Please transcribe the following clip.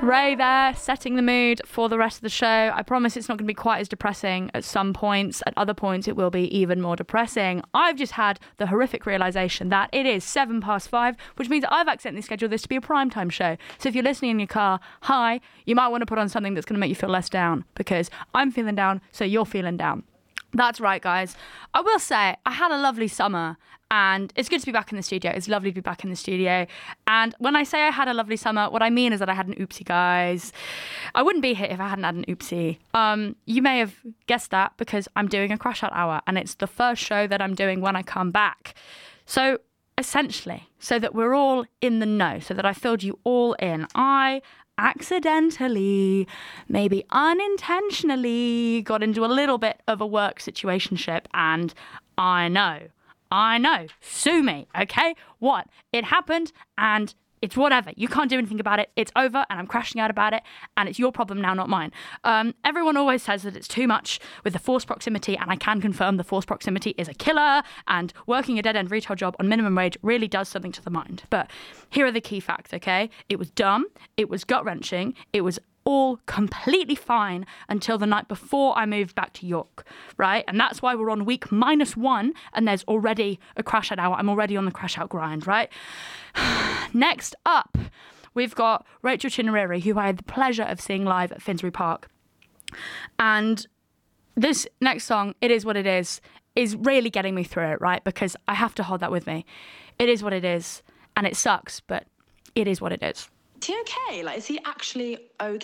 Ray there, setting the mood for the rest of the show. I promise it's not going to be quite as depressing at some points. At other points, it will be even more depressing. I've just had the horrific realisation that it is 5:07, which means I've accidentally scheduled this to be a primetime show. So if you're listening in your car, hi, you might want to put on something that's going to make you feel less down, because I'm feeling down, so you're feeling down. That's right, guys. I will say I had a lovely summer, and it's good to be back in the studio. It's lovely to be back in the studio. And when I say I had a lovely summer, what I mean is that I had an oopsie, guys. I wouldn't be here if I hadn't had an oopsie. You may have guessed that because I'm doing a Crash Out Hour, and it's the first show that I'm doing when I come back. So essentially, so that we're all in the know, so that I filled you all in, I accidentally, maybe unintentionally, got into a little bit of a work situationship, and I know, sue me, okay? What? It happened, and it's whatever. You can't do anything about it. It's over, and I'm crashing out about it, and it's your problem now, not mine. Everyone always says that it's too much with the forced proximity, and I can confirm the forced proximity is a killer, and working a dead-end retail job on minimum wage really does something to the mind. But here are the key facts, okay? It was dumb. It was gut-wrenching. It was all completely fine until the night before I moved back to York, right? And that's why we're on week -1, and there's already a Crash Out Hour. I'm already on the Crash Out grind, right? Next up, we've got Rachel Chinariri, who I had the pleasure of seeing live at Finsbury Park. And this next song, It Is What It Is really getting me through it, right? Because I have to hold that with me. It is what it is, and it sucks, but it is what it is. Is he okay? Like, is he actually okay?